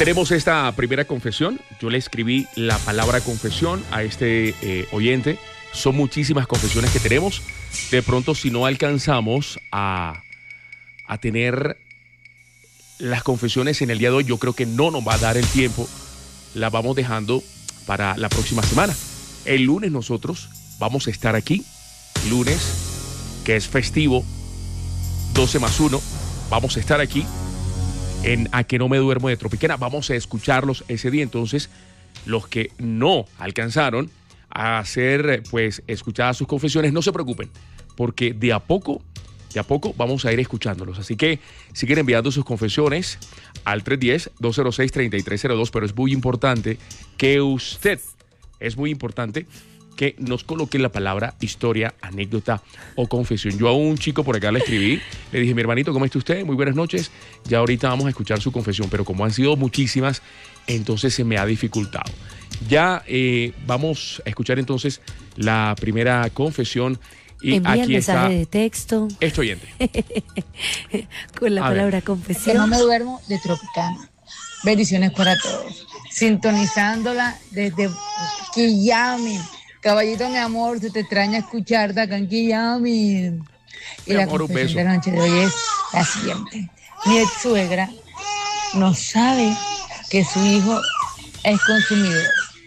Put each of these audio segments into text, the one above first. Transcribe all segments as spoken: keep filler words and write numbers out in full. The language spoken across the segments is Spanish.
Tenemos esta primera confesión. Yo le escribí la palabra confesión a este eh, oyente. Son muchísimas confesiones que tenemos. De pronto, si no alcanzamos a, a tener las confesiones en el día de hoy, yo creo que no nos va a dar el tiempo. Las vamos dejando para la próxima semana. El lunes nosotros vamos a estar aquí. Lunes, que es festivo, doce más uno. Vamos a estar aquí en A Que No Me Duermo de Tropicana. Vamos a escucharlos ese día. Entonces, los que no alcanzaron a hacer, pues, escuchadas sus confesiones, no se preocupen, porque de a poco, de a poco vamos a ir escuchándolos. Así que siguen enviando sus confesiones al tres uno cero, dos cero seis, tres tres cero dos, pero es muy importante que usted, es muy importante que nos coloque la palabra historia, anécdota o confesión. Yo a un chico por acá le escribí, le dije, mi hermanito, ¿cómo está usted? Muy buenas noches. Ya ahorita vamos a escuchar su confesión, pero como han sido muchísimas, entonces se me ha dificultado. Ya eh, vamos a escuchar entonces la primera confesión. Y envía aquí el mensaje está de texto este oyente. con la A palabra ver. confesión. Que no me duermo de Tropicana. Bendiciones para todos. Sintonizándola desde Quillami. Caballito, mi amor, se te extraña escucharte acá en Quillami. Y Mi la amor, un confesión beso. de la noche de hoy es la siguiente. Mi ex suegra no sabe que su hijo es consumidor.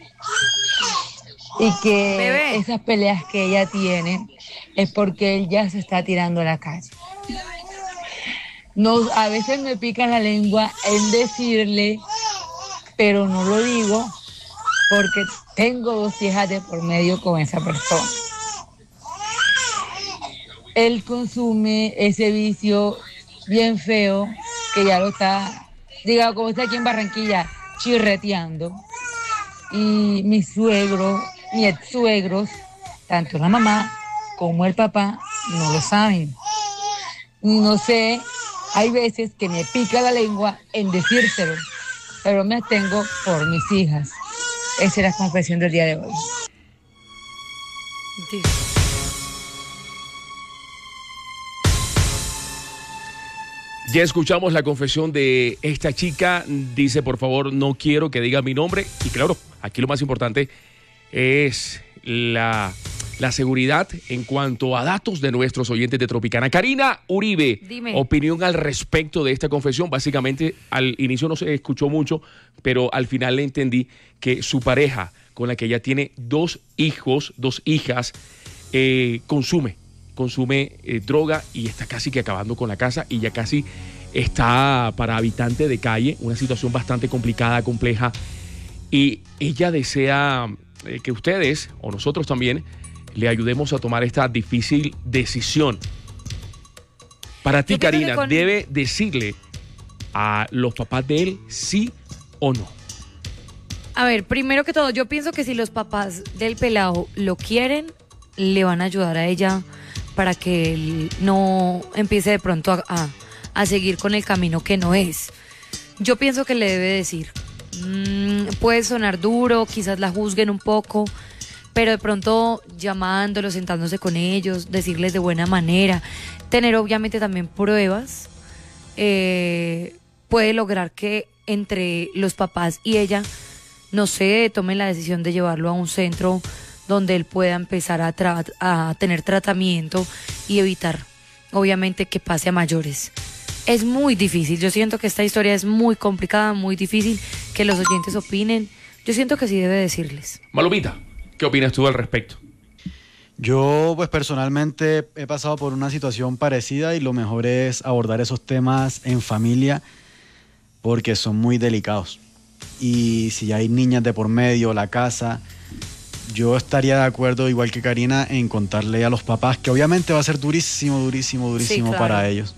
Y que Bebé. esas peleas que ella tiene es porque él ya se está tirando a la calle. No, a veces me pica la lengua en decirle, pero no lo digo porque tengo dos hijas de por medio con esa persona. Él consume ese vicio bien feo que ya lo está, digamos, como está aquí en Barranquilla, chirreteando. Y mis suegros, mis ex suegros, tanto la mamá como el papá, no lo saben. Y no sé, hay veces que me pica la lengua en decírselo, pero me abstengo por mis hijas. Esa es la confesión del día de hoy. Ya escuchamos la confesión de esta chica. Dice, por favor, no quiero que diga mi nombre. Y claro, aquí lo más importante es la, la seguridad en cuanto a datos de nuestros oyentes de Tropicana. Karina Uribe, Dime. opinión al respecto de esta confesión. Básicamente, al inicio no se escuchó mucho, pero al final le entendí que su pareja, con la que ella tiene dos hijos, dos hijas, eh, consume. consume eh, droga y está casi que acabando con la casa y ya casi está para habitante de calle, una situación bastante complicada, compleja, y ella desea eh, que ustedes o nosotros también le ayudemos a tomar esta difícil decisión. Para ti, Yo pienso que Karina, con- ¿debe decirle a los papás de él sí o no? A ver, primero que todo, yo pienso que si los papás del pelado lo quieren, le van a ayudar a ella para que él no empiece de pronto a, a, a seguir con el camino que no es. Yo pienso que le debe decir, mmm, puede sonar duro, quizás la juzguen un poco, pero de pronto llamándolo, sentándose con ellos, decirles de buena manera, tener obviamente también pruebas, eh, puede lograr que entre los papás y ella, no sé, tomen la decisión de llevarlo a un centro donde él pueda empezar a, tra- a tener tratamiento y evitar, obviamente, que pase a mayores. Es muy difícil, yo siento que esta historia es muy complicada, muy difícil, que los oyentes opinen. Yo siento que sí debe decirles. Malomita, ¿qué opinas tú al respecto? Yo, pues personalmente he pasado por una situación parecida y lo mejor es abordar esos temas en familia porque son muy delicados. Y si hay niñas de por medio, la casa, yo estaría de acuerdo, igual que Karina, en contarle a los papás, que obviamente va a ser durísimo, durísimo, durísimo Sí, claro. para ellos.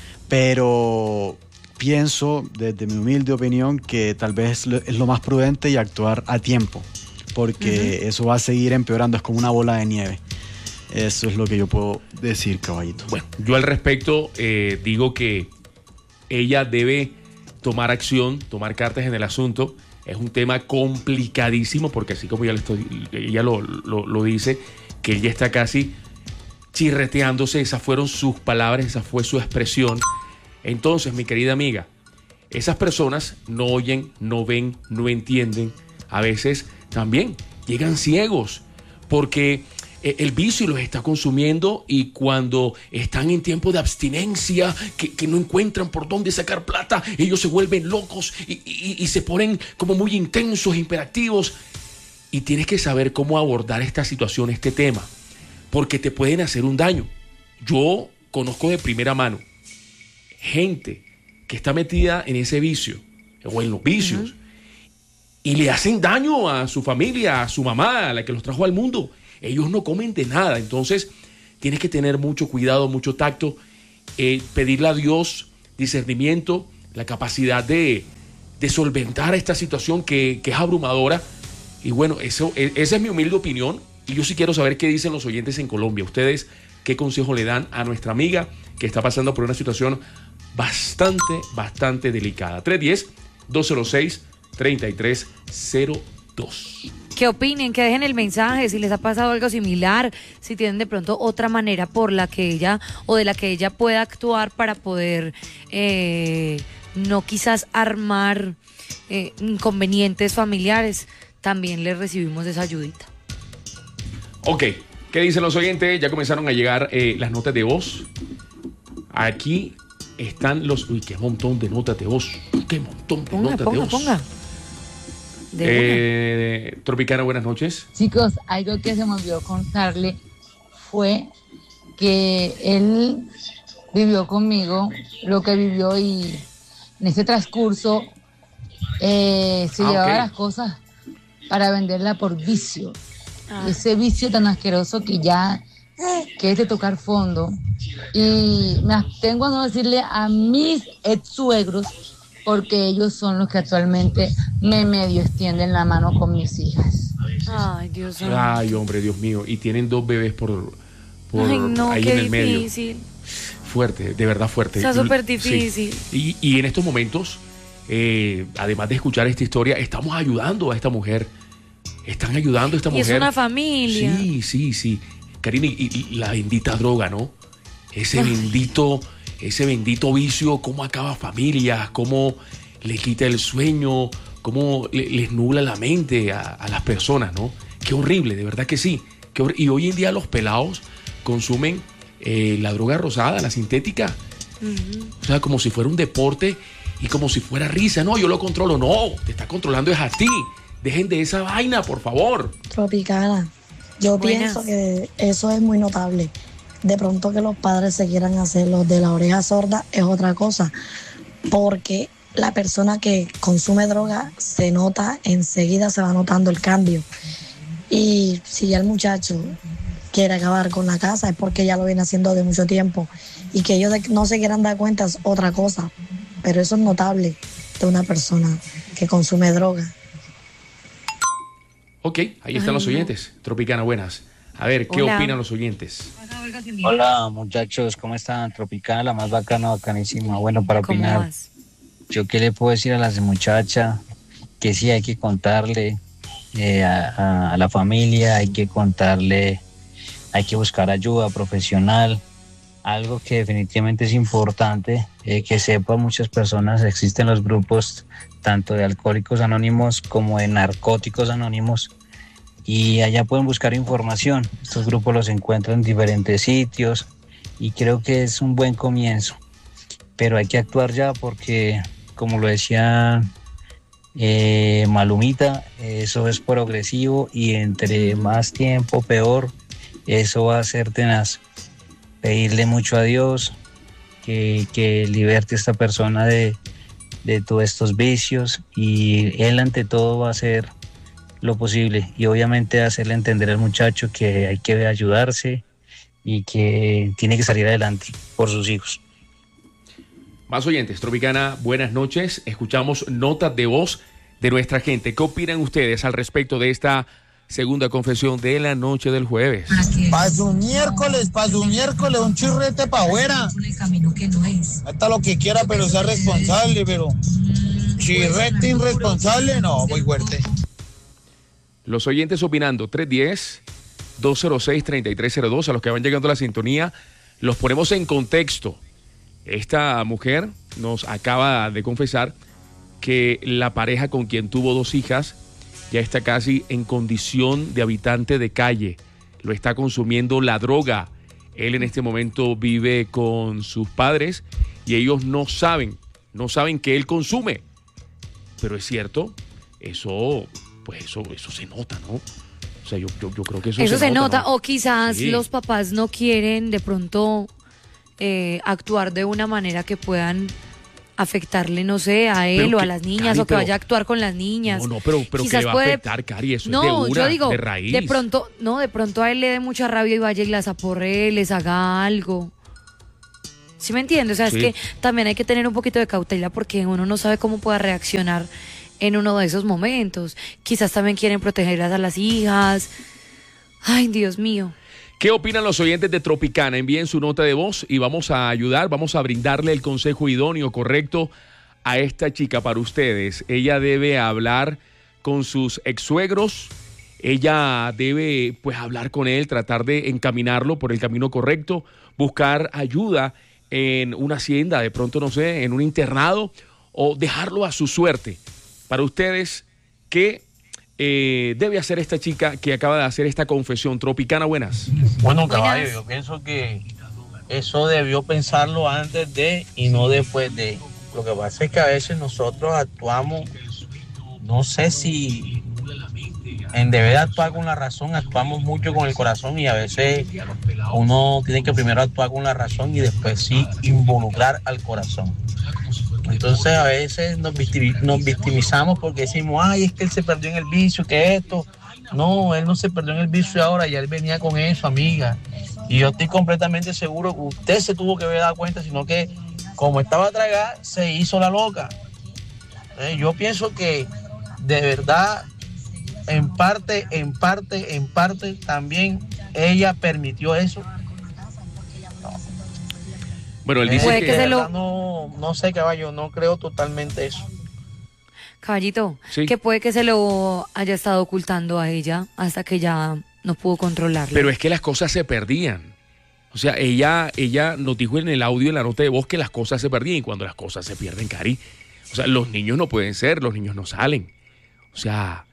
Pero pienso, desde mi humilde opinión, que tal vez es lo, es lo más prudente y actuar a tiempo, porque uh-huh. eso va a seguir empeorando, es como una bola de nieve. Eso es lo que yo puedo decir, caballito. Bueno, yo al respecto eh, digo que ella debe tomar acción, tomar cartas en el asunto. Es un tema complicadísimo porque así como ya le estoy, ella lo, lo, lo dice, que ella está casi chirreteándose, esas fueron sus palabras, esa fue su expresión. Entonces, mi querida amiga, esas personas no oyen, no ven, no entienden. A veces también llegan ciegos porque el vicio los está consumiendo, y cuando están en tiempo de abstinencia, que, que no encuentran por dónde sacar plata, ellos se vuelven locos y, y, y se ponen como muy intensos, hiperactivos. Y tienes que saber cómo abordar esta situación, este tema, porque te pueden hacer un daño. Yo conozco de primera mano gente que está metida en ese vicio o en los vicios, uh-huh, y le hacen daño a su familia, a su mamá, a la que los trajo al mundo. Ellos no comen de nada. Entonces tienes que tener mucho cuidado, mucho tacto, eh, pedirle a Dios discernimiento, la capacidad de, de solventar esta situación que, que es abrumadora. Y bueno, eso, esa es mi humilde opinión, y yo sí quiero saber qué dicen los oyentes en Colombia. Ustedes, ¿qué consejo le dan a nuestra amiga que está pasando por una situación bastante, bastante delicada? tres uno cero, dos cero seis, tres tres cero dos. ¿Qué opinen? Que dejen el mensaje, si les ha pasado algo similar, si tienen de pronto otra manera por la que ella o de la que ella pueda actuar para poder eh, no quizás armar eh, inconvenientes familiares. También les recibimos esa ayudita. Ok, ¿qué dicen los oyentes? Ya comenzaron a llegar eh, las notas de voz. Aquí están los... Uy, qué montón de notas de voz. Qué montón de ponga, notas ponga, de voz. Ponga, ponga. Eh, Tropicana, buenas noches. Chicos, algo que se me olvidó contarle fue que él vivió conmigo lo que vivió, y en ese transcurso eh, se ah, llevaba okay. las cosas para venderla por vicio. Ah. Ese vicio tan asqueroso que ya que es de tocar fondo. Y me abstengo a no decirle a mis ex suegros, porque ellos son los que actualmente me medio extienden la mano con mis hijas. Ay, Dios mío. Ay, hombre, Dios mío. Y tienen dos bebés por, por Ay, no, ahí qué en el medio. difícil. Fuerte, de verdad fuerte. Está súper difícil. Sí. Y, y en estos momentos, eh, además de escuchar esta historia, estamos ayudando a esta mujer. Están ayudando a esta y mujer. Y es una familia. Sí, sí, sí. Karina, y, y la bendita droga, ¿no? Ese Ay. bendito... Ese bendito vicio, cómo acaba familias, cómo le quita el sueño, cómo le, les nubla la mente a, a las personas, ¿no? Qué horrible, de verdad que sí. Qué hor- y hoy en día los pelados consumen eh, la droga rosada, la sintética. Uh-huh. O sea, como si fuera un deporte y como si fuera risa. No, yo lo controlo. No, te está controlando es a ti. Dejen de esa vaina, por favor. Tropicana, yo Buenas. pienso que eso es muy notable. De pronto que los padres se quieran hacer los de la oreja sorda es otra cosa, porque la persona que consume droga se nota, enseguida se va notando el cambio. Y si ya el muchacho quiere acabar con la casa es porque ya lo viene haciendo de mucho tiempo, y que ellos no se quieran dar cuenta es otra cosa, pero eso es notable de una persona que consume droga. Ok, ahí están Ay, los oyentes. No. Tropicana, buenas. A ver, ¿qué Hola. opinan los oyentes? Hola muchachos, ¿cómo están? Tropicana, la más bacana, bacanísima. Bueno, para opinar, vas? Yo qué le puedo decir a las muchachas, que sí hay que contarle eh, a, a, a la familia, hay que contarle, hay que buscar ayuda profesional. Algo que definitivamente es importante, eh, que sepan muchas personas, existen los grupos tanto de alcohólicos anónimos como de narcóticos anónimos, y allá pueden buscar información. Estos grupos los encuentran en diferentes sitios y creo que es un buen comienzo, pero hay que actuar ya porque, como lo decía eh, Malumita, eso es progresivo y entre más tiempo peor. Eso va a ser tenaz. Pedirle mucho a Dios que, que liberte a esta persona de, de todos estos vicios, y Él ante todo va a hacer lo posible, y obviamente hacerle entender al muchacho que hay que ayudarse y que tiene que salir adelante por sus hijos. Más oyentes, Tropicana, buenas noches. Escuchamos notas de voz de nuestra gente. ¿Qué opinan ustedes al respecto de esta segunda confesión de la noche del jueves? Para su miércoles, para su miércoles, un chirrete para afuera. Hasta lo que quiera, pero sea responsable, pero chirrete irresponsable, no, muy fuerte. Los oyentes opinando, tres uno cero, dos cero seis, tres tres cero dos, a los que van llegando a la sintonía, los ponemos en contexto. Esta mujer nos acaba de confesar que la pareja con quien tuvo dos hijas ya está casi en condición de habitante de calle. Lo está consumiendo la droga. Él en este momento vive con sus padres y ellos no saben, no saben que él consume. Pero es cierto, eso, pues eso, eso se nota, ¿no? O sea, yo, yo, yo creo que eso, eso se, se nota. nota ¿no? O quizás sí. los papás no quieren de pronto eh, actuar de una manera que puedan afectarle, no sé, a él pero o que, a las niñas, Cari, o que pero, vaya a actuar con las niñas. No, no, pero, pero Quizás que le va puede, a afectar, Cari, eso no, es de una, yo digo, de raíz. De pronto, no, de pronto a él le dé mucha rabia y vaya y las aporre, les haga algo. ¿Sí me entiendes? O sea, sí. es que también hay que tener un poquito de cautela porque uno no sabe cómo pueda reaccionar en uno de esos momentos. Quizás también quieren proteger a las hijas. Ay, Dios mío. ¿Qué opinan los oyentes de Tropicana? Envíen su nota de voz y vamos a ayudar, vamos a brindarle el consejo idóneo, correcto, a esta chica para ustedes. Ella debe hablar con sus ex-suegros, ella debe pues hablar con él, tratar de encaminarlo por el camino correcto, buscar ayuda en una hacienda, de pronto no sé, en un internado o dejarlo a su suerte. Para ustedes, ¿qué eh, debe hacer esta chica que acaba de hacer esta confesión? Tropicana, buenas. Bueno, caballo, yo pienso que eso debió pensarlo antes de y no después de. Lo que pasa es que a veces nosotros actuamos, no sé si en deber de actuar con la razón, actuamos mucho con el corazón y a veces uno tiene que primero actuar con la razón y después sí involucrar al corazón. Entonces a veces nos, victimi- nos victimizamos porque decimos, ay, es que él se perdió en el vicio, que esto. No, él no se perdió en el vicio ahora, ya él venía con eso, amiga. Y yo estoy completamente seguro que usted se tuvo que haber dado cuenta, sino que como estaba tragada, se hizo la loca. Eh, yo pienso que de verdad, en parte, en parte, en parte, también ella permitió eso. Bueno, él dice Puede que, que se lo- no, no sé, caballo, no creo totalmente eso. Caballito, Sí. que puede que se lo haya estado ocultando a ella hasta que ya no pudo controlarlo. pero es que las cosas se perdían. O sea, ella, ella nos dijo en el audio, en la nota de voz, que las cosas se perdían. Y cuando las cosas se pierden, Cari, o sea, los niños no pueden ser, los niños no salen. O sea,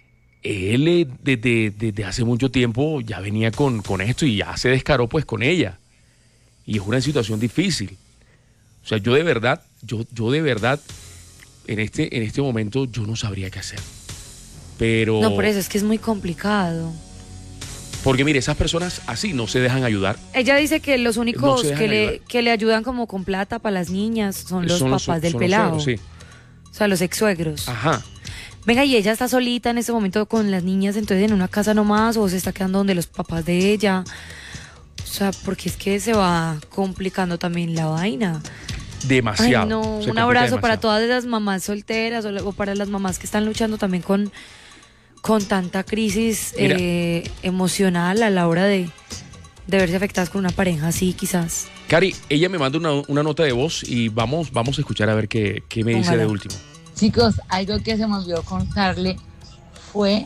él eh, desde, desde hace mucho tiempo ya venía con, con esto y ya se descaró pues con ella. Y es una situación difícil. O sea, yo de verdad, yo, yo de verdad, en este, en este momento yo no sabría qué hacer. Pero... No, por eso es que es muy complicado. Porque mire, esas personas así no se dejan ayudar. Ella dice que los No únicos se dejan que, le, ayudar. que le ayudan como con plata para las niñas son los Son papás del son pelado. suegros, sí. O sea, los ex suegros. Ajá. Venga, y ella está solita en este momento con las niñas, entonces en una casa nomás, o se está quedando donde los papás de ella. O sea, porque es que se va complicando también la vaina. Demasiado. Ay, no, Se un complica abrazo para demasiado. todas esas mamás solteras o, o para las mamás que están luchando también con, con tanta crisis Mira. eh, emocional a la hora de, de verse afectadas con una pareja así, quizás. Cari, ella me manda una, una nota de voz y vamos, vamos a escuchar a ver qué, qué me dice Póngala. de último. Chicos, algo que se me olvidó contarle fue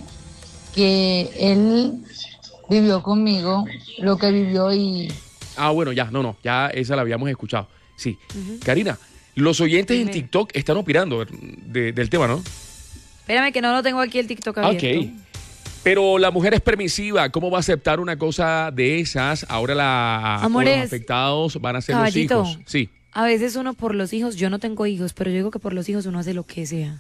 que él vivió conmigo lo que vivió y Ah, bueno, ya, no, no, ya esa la habíamos escuchado. Sí. Karina, los oyentes Dime. en TikTok están opinando de- del tema, ¿no? Espérame que no lo tengo aquí el TikTok abierto. Ok. Pero la mujer es permisiva. ¿Cómo va a aceptar una cosa de esas? Ahora la, Amores, los afectados van a ser caballito. los hijos. Sí. A veces uno por los hijos, yo no tengo hijos, pero yo digo que por los hijos uno hace lo que sea.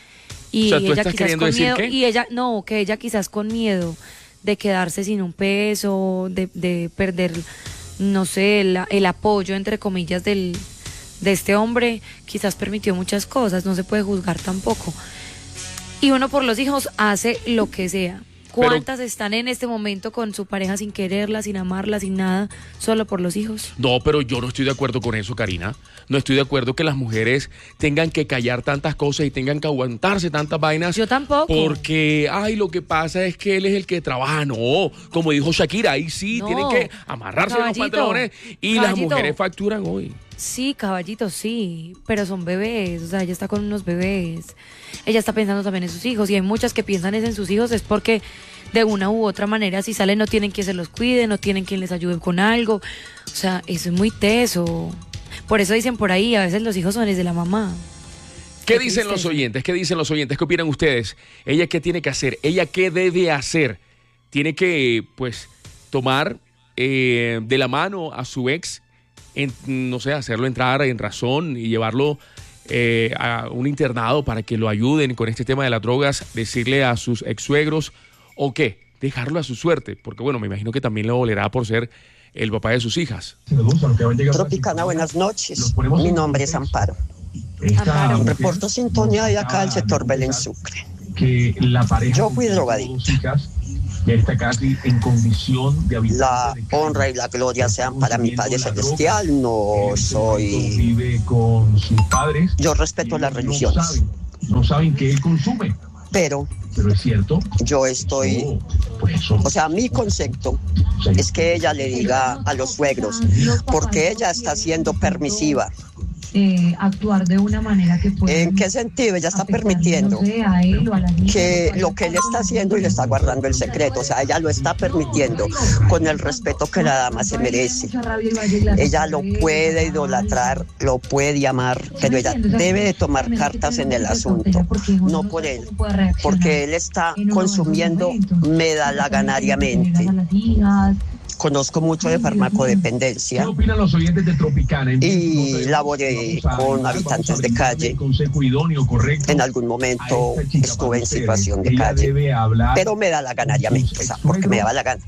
Y O sea, ¿tú ella estás quizás queriendo con decir miedo, qué? y ella, no, que ella quizás con miedo de quedarse sin un peso, de, de perder, no sé, el, el apoyo, entre comillas, del, de este hombre, quizás permitió muchas cosas, no se puede juzgar tampoco. Y uno por los hijos hace lo que sea. ¿Cuántas están en este momento con su pareja sin quererla, sin amarla, sin nada, solo por los hijos? No, pero yo no estoy de acuerdo con eso, Karina. No estoy de acuerdo que las mujeres tengan que callar tantas cosas y tengan que aguantarse tantas vainas. Yo tampoco. Porque, ay, lo que pasa es que él es el que trabaja. No, como dijo Shakira, ahí sí No. tienen que amarrarse los Caballito, pantalones y las caballito. mujeres facturan hoy. Sí, caballito, sí, pero son bebés, o sea, ella está con unos bebés, ella está pensando también en sus hijos y hay muchas que piensan es en sus hijos, es porque de una u otra manera si salen no tienen quien se los cuide, no tienen quien les ayude con algo, o sea, eso es muy teso. Por eso dicen por ahí, a veces los hijos son de la mamá. ¿Qué dicen los oyentes? ¿Qué dicen los oyentes? ¿Qué opinan ustedes? ¿Ella qué tiene que hacer? ¿Ella qué debe hacer? Tiene que, pues, tomar eh, de la mano a su ex, en, no sé, hacerlo entrar en razón y llevarlo eh, a un internado para que lo ayuden con este tema de las drogas, decirle a sus ex suegros, ¿o qué? Dejarlo a su suerte, porque bueno, me imagino que también lo dolerá por ser el papá de sus hijas. Tropicana, buenas noches. Mi nombre es Amparo. Amparo. Reporto sintonía de acá del sector Belén Sucre. Yo fui drogadicta. La honra y la gloria sean para mi Padre Celestial. No soy... Yo respeto las religiones. No saben que él consume. Pero, pero es cierto. Yo estoy, oh, pues o sea, mi concepto sí. es que ella le diga a los suegros, porque ella está siendo permisiva. Eh, actuar de una manera que pueda... ¿En qué sentido? Ella está permitiendo a él o a la niña, que lo que él está haciendo y le está guardando el secreto, o sea, ella lo está permitiendo con el respeto que la dama se merece. Ella lo puede idolatrar, lo puede amar, pero ella debe de tomar cartas en el asunto, no por él, porque él está consumiendo medalaganariamente. Conozco mucho de farmacodependencia y laboré con habitantes de calle. En algún momento estuve en situación de calle, pero me da la ganariamente, o sea, porque me daba la gana.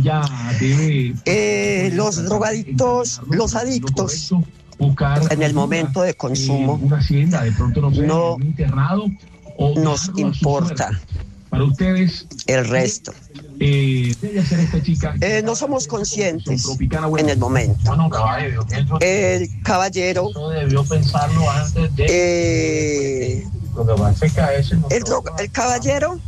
Eh, los drogadictos, los adictos, en el momento de consumo, no nos importa el resto. Eh, eh, no somos conscientes en el momento. El caballero eh, el, el caballero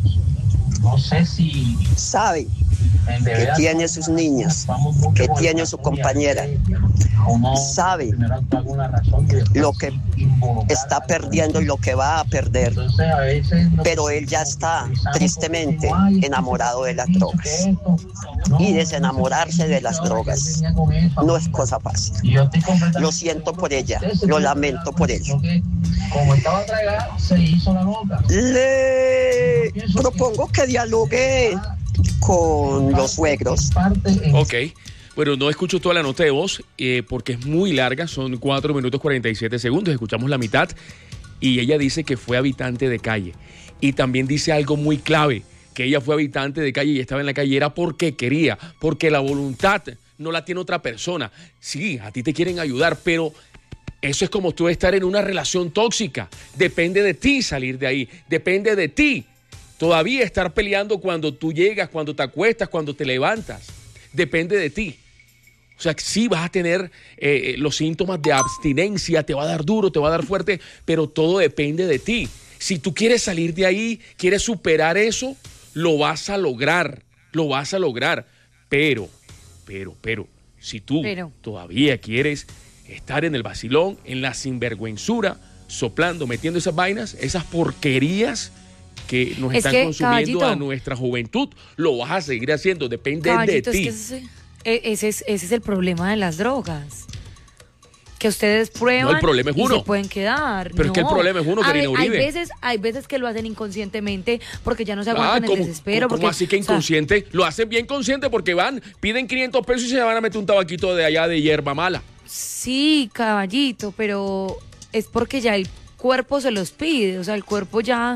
sabe que tiene sus niñas, que tiene su compañera, sabe lo que está perdiendo y lo que va a perder, pero él ya está tristemente enamorado de las drogas, y desenamorarse de las drogas no es cosa fácil. Lo siento por ella, lo lamento por ella. Le propongo que dialogue con los suegros. Ok, bueno, no escucho toda la nota de voz eh, porque es muy larga, son cuatro minutos cuarenta y siete segundos, escuchamos la mitad y ella dice que fue habitante de calle y también dice algo muy clave, que ella fue habitante de calle y estaba en la calle era porque quería, porque la voluntad no la tiene otra persona. Sí, a ti te quieren ayudar, pero eso es como tú estar en una relación tóxica, depende de ti salir de ahí, depende de ti. Todavía estar peleando cuando tú llegas, cuando te acuestas, cuando te levantas. Depende de ti. O sea, sí vas a tener eh, los síntomas de abstinencia, te va a dar duro, te va a dar fuerte, pero todo depende de ti. Si tú quieres salir de ahí, quieres superar eso, lo vas a lograr, lo vas a lograr. Pero, pero, pero, si tú pero. todavía quieres estar en el vacilón, en la sinvergüenzura, soplando, metiendo esas vainas, esas porquerías que nos es están que, consumiendo caballito, a nuestra juventud, lo vas a seguir haciendo, depende de ti. Es que ese, ese, es, ese es el problema de las drogas. Que ustedes prueban no, el problema es uno. Y se pueden quedar. Pero no. es que el problema es uno, Karina Uribe. Hay veces, hay veces que lo hacen inconscientemente porque ya no se aguantan ah, ¿cómo, el desespero. ¿Cómo porque, así que inconsciente? O sea, lo hacen bien consciente porque van, piden quinientos pesos y se van a meter un tabaquito de allá de hierba mala. Sí, caballito, pero es porque ya el cuerpo se los pide. O sea, el cuerpo ya...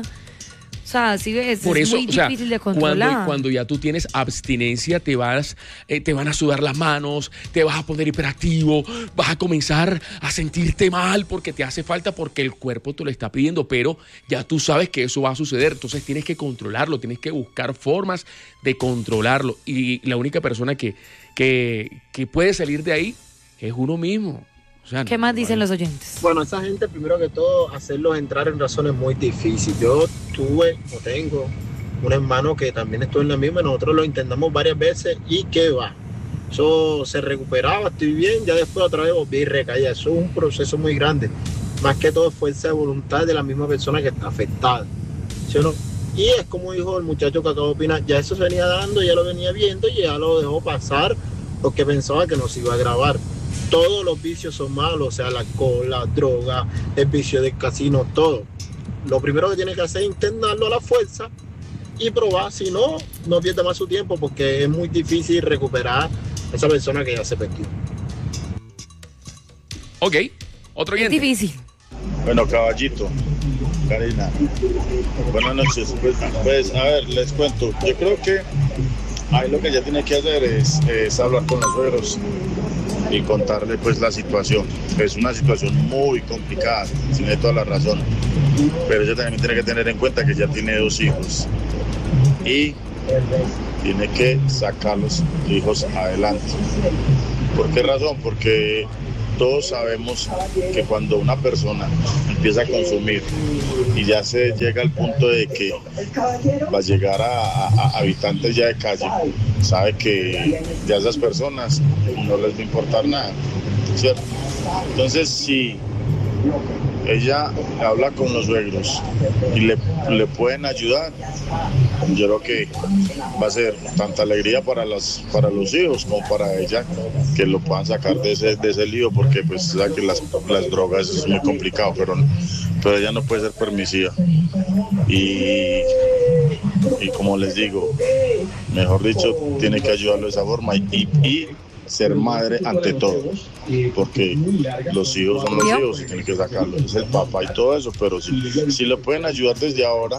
O sea, sí ves, Por es eso, muy o sea, difícil de controlar. Cuando, cuando ya tú tienes abstinencia, te vas, eh, te van a sudar las manos, te vas a poner hiperactivo, vas a comenzar a sentirte mal porque te hace falta, porque el cuerpo te lo está pidiendo, pero ya tú sabes que eso va a suceder, entonces tienes que controlarlo, tienes que buscar formas de controlarlo. Y la única persona que, que, que puede salir de ahí es uno mismo. O sea, ¿qué no, más no dicen hay... los oyentes? Bueno, esa gente, primero que todo, hacerlos entrar en razón es muy difícil. Yo tuve o tengo un hermano que también estuvo en la misma, nosotros lo intentamos varias veces y ¿qué va? Eso se recuperaba, estoy bien, ya después otra vez volví y recaía. Eso es un proceso muy grande. Más que todo fuerza de voluntad de la misma persona que está afectada. ¿Sí o no? Y es como dijo el muchacho que acabo de opinar, ya eso se venía dando, ya lo venía viendo y ya lo dejó pasar porque pensaba que nos iba a grabar. todos los vicios son malos, o sea, el alcohol, la droga, el vicio del casino, todo. Lo primero que tiene que hacer es intentarlo a la fuerza y probar, si no, no pierda más su tiempo porque es muy difícil recuperar a esa persona que ya se perdió. Ok, otro oyente. Es difícil. Bueno, caballito, Karina, buenas noches. Pues, pues, a ver, les cuento. Yo creo que ahí lo que ella tiene que hacer es, es hablar con los suegros y contarle pues la situación. Es una situación muy complicada, tiene toda la razón. Pero ella también tiene que tener en cuenta que ya tiene dos hijos y tiene que sacar los hijos adelante. ¿Por qué razón? Porque todos sabemos que cuando una persona empieza a consumir y ya se llega al punto de que va a llegar a, a, a habitantes ya de calle, sabe que ya esas personas no les va a importar nada, ¿cierto? Entonces, si ella habla con los suegros y le, le pueden ayudar, yo creo que va a ser tanta alegría para los, para los hijos como para ella, que lo puedan sacar de ese, de ese lío, porque pues sabe que las, las drogas es muy complicado, pero, pero ella no puede ser permisiva. Y, y como les digo, mejor dicho, tiene que ayudarlo de esa forma y, y ser madre ante todo, porque los hijos son los hijos y tienen que sacarlos, es el papá y todo eso, pero si, si lo pueden ayudar desde ahora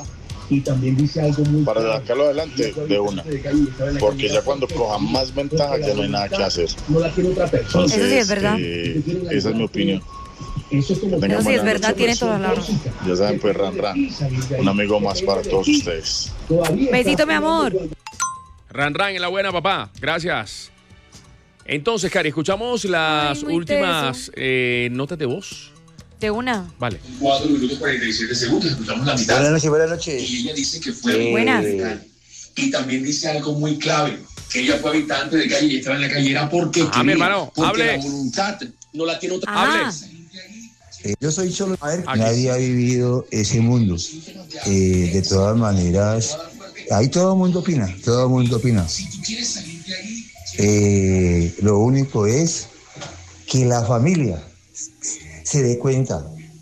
para sacarlo adelante, de una, porque ya cuando cojan más ventaja ya no hay nada que hacer. Entonces, eso sí es verdad. Eh, esa es mi opinión. Eso sí es verdad, tiene toda la razón. Ya saben, pues Ran Ran, un amigo más para todos ustedes. Besito, mi amor. Ran Ran en la buena, papá. Gracias. Entonces, Cari, escuchamos las Ay, últimas eh, notas de voz. De una. Vale. cuatro minutos cuarenta y siete segundos, escuchamos la mitad. Buenas noches, buenas noches. Y ella dice que fue... Eh, Buenas. Y también dice algo muy clave, que ella fue habitante de calle y estaba en la calle, era porque Ah, mi hermano, porque hable. la voluntad no la tiene otra. Ah. Eh, yo soy Cholo. A ver, Aquí. nadie ha vivido ese mundo. Eh, de todas maneras, ahí todo el mundo opina, todo el mundo opina. Eh, lo único es que la familia se dé cuenta.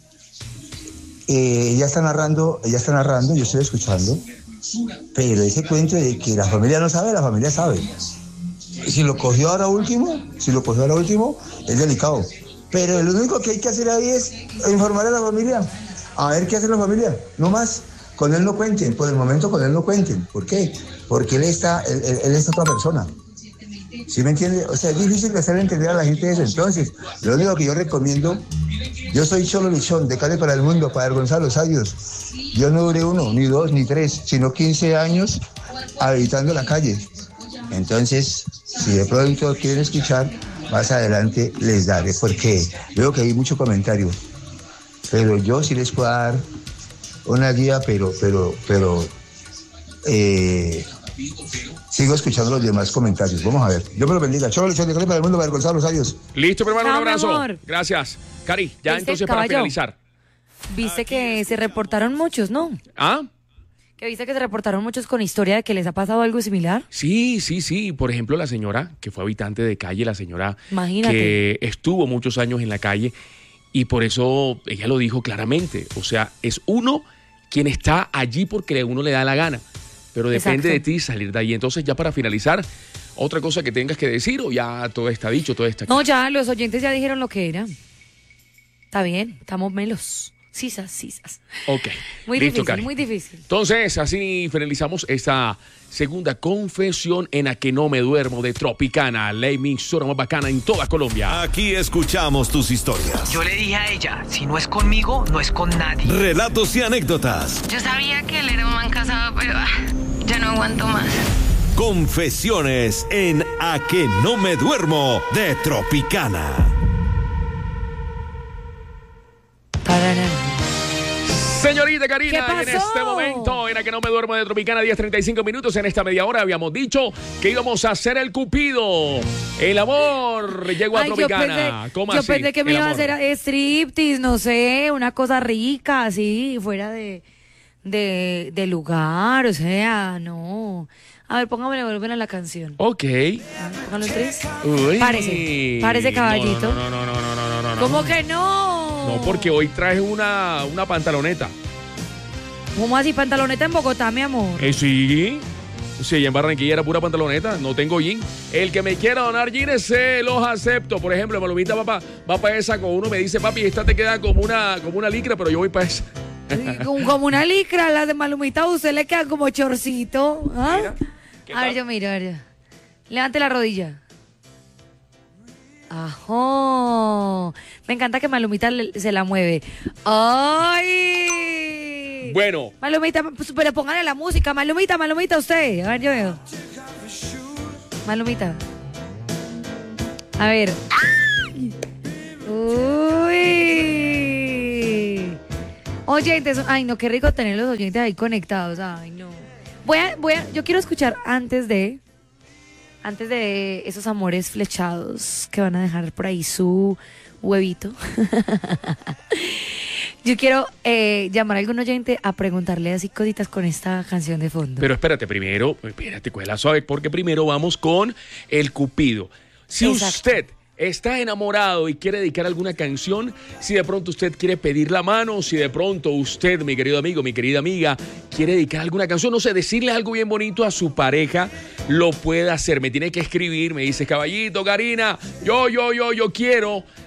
Eh, ella está narrando, ella está narrando, yo estoy escuchando, pero ese cuento de que la familia no sabe, la familia sabe. Si lo cogió ahora último, si lo cogió ahora último, es delicado. Pero lo único que hay que hacer ahí es informar a la familia, a ver qué hace la familia, no más. Con él no cuenten, por el momento con él no cuenten. ¿Por qué? Porque él está, él, él, él es otra persona. ¿Sí me entiende? O sea, es difícil hacerle entender a la gente eso. Entonces, lo único que yo recomiendo, yo soy Cholo Luchón, de Cali para el Mundo, para Gonzalo Sayos. Yo no duré uno, ni dos, ni tres, sino quince años habitando la calle. Entonces, si de pronto quieren escuchar, más adelante les daré, porque veo que hay mucho comentario. Pero yo sí les puedo dar una guía, pero, pero, pero, eh... sigo escuchando los demás comentarios. Vamos a ver. Dios me lo bendiga. Cholo Luchón de Cali para el Mundo, para Gonzalo Sayos. Listo, mi hermano, un Chao, mi abrazo. amor. Gracias. Cari, ya ¿Viste, entonces para caballo? finalizar. Viste que se reportaron muchos, ¿no? ¿Ah? Que viste que se reportaron muchos con historia de que les ha pasado algo similar. Sí, sí, sí. Por ejemplo, la señora que fue habitante de calle, la señora Imagínate. que estuvo muchos años en la calle y por eso ella lo dijo claramente. O sea, es uno quien está allí porque a uno le da la gana, pero depende Exacto. de ti salir de ahí. Entonces, ya para finalizar, otra cosa que tengas que decir o ya todo está dicho, todo está No, ya los oyentes ya dijeron lo que era. Está bien, estamos melos. Sisas, sisas. Ok. Muy Listo, difícil, Cari. muy difícil. Entonces, así finalizamos esta segunda confesión en A que no me duermo de Tropicana, la emisora más bacana en toda Colombia. Aquí escuchamos tus historias. Yo le dije a ella, si no es conmigo, no es con nadie. Relatos y anécdotas. Yo sabía que él era un man casado, pero ah, ya no aguanto más. Confesiones en A que no me duermo de Tropicana. Señorita Karina, ¿Qué en pasó? este momento, en A que no me duermo de Tropicana, diez treinta y cinco minutos. En esta media hora habíamos dicho que íbamos a hacer el cupido. El amor llegó a Ay, yo Tropicana. pensé, ¿Cómo yo así? pensé que me El iba a amor. hacer striptease, no sé, una cosa rica, así, fuera de, de, de lugar, o sea, no. A ver, póngame volumen a la canción. Ok. Póngalo en tres. Uy. Párese, párese, caballito. No, no, no, no, no, no, no, no. ¿Cómo que no? No, porque hoy traje una, una pantaloneta. ¿Cómo así? Pantaloneta en Bogotá, mi amor. Eh, sí. Sí, en Barranquilla era pura pantaloneta, no tengo jean. El que me quiera donar jeans, se los acepto. Por ejemplo, Malumita papá, va para esa con uno, me dice, papi, esta te queda como una, como una licra, pero yo voy para esa. Como una licra, las de Malumita a usted le quedan como chorcito. ¿Ah? Mira, a ver, yo miro, a ver. Levante la rodilla. Ajo. Me encanta que Malumita le, se la mueve. ¡Ay! Bueno. Malumita, pero póngale la música. Malumita, Malumita, usted. A ver, yo veo. Malumita. A ver. Uy. Oyentes. Ay, no, qué rico tener los oyentes ahí conectados. Ay, no. Voy a, voy a, yo quiero escuchar antes de, antes de esos amores flechados que van a dejar por ahí su huevito. Yo quiero eh, llamar a algún oyente a preguntarle así cositas con esta canción de fondo. Pero espérate, primero, espérate, cógela suave, porque primero vamos con el Cupido. Si Exacto. usted está enamorado y quiere dedicar alguna canción, si de pronto usted quiere pedir la mano, si de pronto usted, mi querido amigo, mi querida amiga, quiere dedicar alguna canción, no sé, decirle algo bien bonito a su pareja, lo puede hacer. Me tiene que escribir, me dice, caballito, Karina, yo, yo, yo, yo quiero